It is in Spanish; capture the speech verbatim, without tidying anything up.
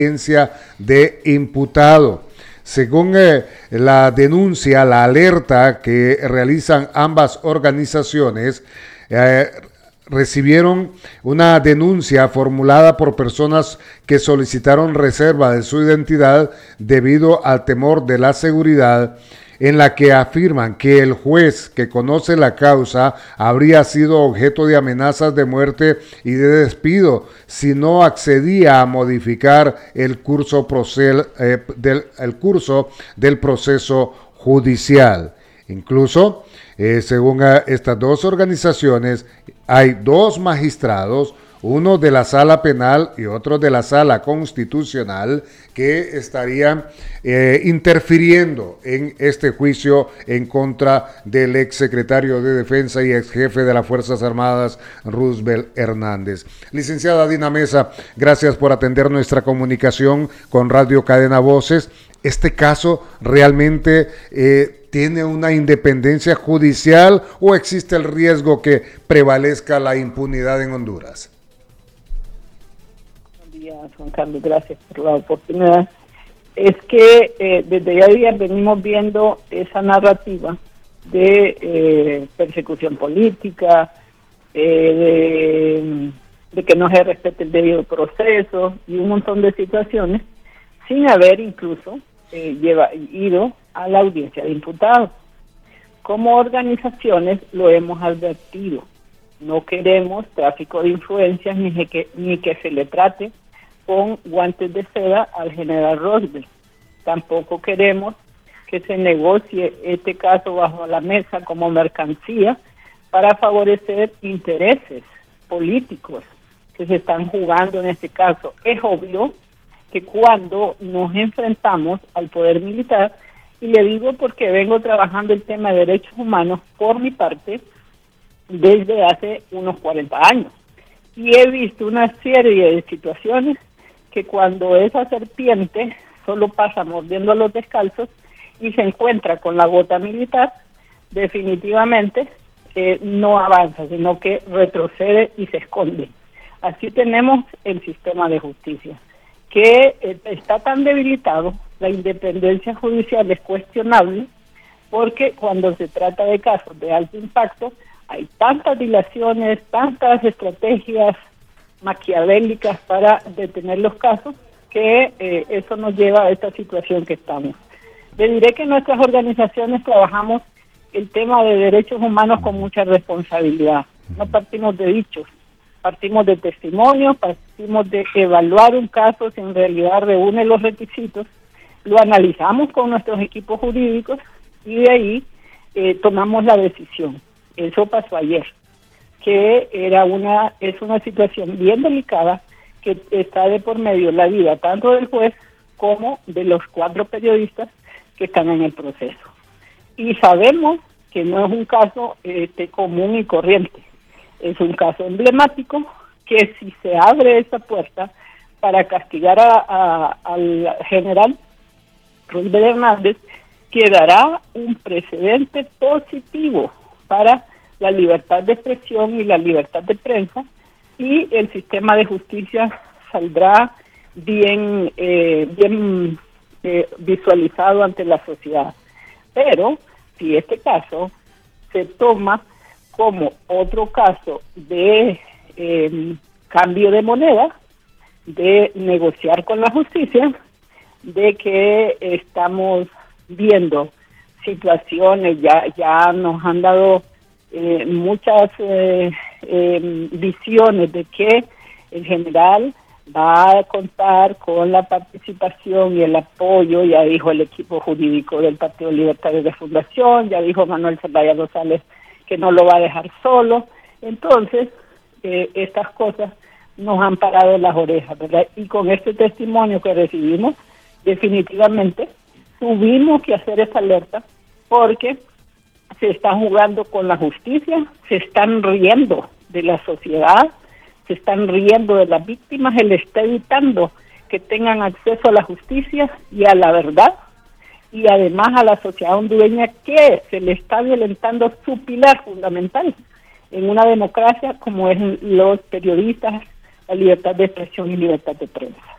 de imputado. Según eh, la denuncia, la alerta que realizan ambas organizaciones, eh, recibieron una denuncia formulada por personas que solicitaron reserva de su identidad debido al temor de la seguridad, en la que afirman que el juez que conoce la causa habría sido objeto de amenazas de muerte y de despido si no accedía a modificar el curso, procel, eh, del, el curso del proceso judicial. Incluso, eh, según eh, estas dos organizaciones, hay dos magistrados, uno de la sala penal y otro de la sala constitucional, que estarían eh, interfiriendo en este juicio en contra del exsecretario de Defensa y exjefe de las Fuerzas Armadas, Roosevelt Hernández. Licenciada Dina Mesa, gracias por atender nuestra comunicación con Radio Cadena Voces. ¿Este caso realmente eh, tiene una independencia judicial o existe el riesgo que prevalezca la impunidad en Honduras? Juan Carlos, gracias por la oportunidad. Es que eh, desde ya días venimos viendo esa narrativa de eh, persecución política, eh, de, de que no se respete el debido proceso y un montón de situaciones, sin haber incluso eh, lleva, ido a la audiencia de imputados. Como organizaciones lo hemos advertido. No queremos tráfico de influencias ni que, ni que se le trate con guantes de seda al general Roosevelt. Tampoco queremos que se negocie este caso bajo la mesa como mercancía para favorecer intereses políticos que se están jugando en este caso. Es obvio que cuando nos enfrentamos al poder militar, y le digo porque vengo trabajando el tema de derechos humanos por mi parte desde hace unos cuarenta años, y he visto una serie de situaciones que cuando esa serpiente solo pasa mordiendo a los descalzos y se encuentra con la bota militar, definitivamente eh, no avanza, sino que retrocede y se esconde. Así tenemos el sistema de justicia, que eh, está tan debilitado, la independencia judicial es cuestionable, porque cuando se trata de casos de alto impacto, hay tantas dilaciones, tantas estrategias maquiavélicas para detener los casos, que eh, eso nos lleva a esta situación que estamos. Le diré que nuestras organizaciones trabajamos el tema de derechos humanos con mucha responsabilidad. No partimos de dichos, partimos de testimonios, partimos de evaluar un caso si en realidad reúne los requisitos, lo analizamos con nuestros equipos jurídicos y de ahí eh, tomamos la decisión. Eso pasó ayer, que era una es una situación bien delicada que está de por medio la vida tanto del juez como de los cuatro periodistas que están en el proceso. Y sabemos que no es un caso este, común y corriente, es un caso emblemático que si se abre esa puerta para castigar a, a, al general Roosevelt Hernández, quedará un precedente positivo para la libertad de expresión y la libertad de prensa, y el sistema de justicia saldrá bien, eh, bien eh, visualizado ante la sociedad. Pero si este caso se toma como otro caso de eh, cambio de moneda, de negociar con la justicia, de que estamos viendo situaciones, ya, ya nos han dado Eh, muchas eh, eh, visiones de que el general va a contar con la participación y el apoyo, ya dijo el equipo jurídico del Partido Libertario de Fundación, ya dijo Manuel Zelaya Rosales que no lo va a dejar solo. Entonces, eh, estas cosas nos han parado las orejas, ¿verdad? Y con este testimonio que recibimos, definitivamente tuvimos que hacer esa alerta, porque se están jugando con la justicia, se están riendo de la sociedad, se están riendo de las víctimas, él está evitando que tengan acceso a la justicia y a la verdad, y además a la sociedad hondureña, que se le está violentando su pilar fundamental en una democracia como es los periodistas, la libertad de expresión y libertad de prensa.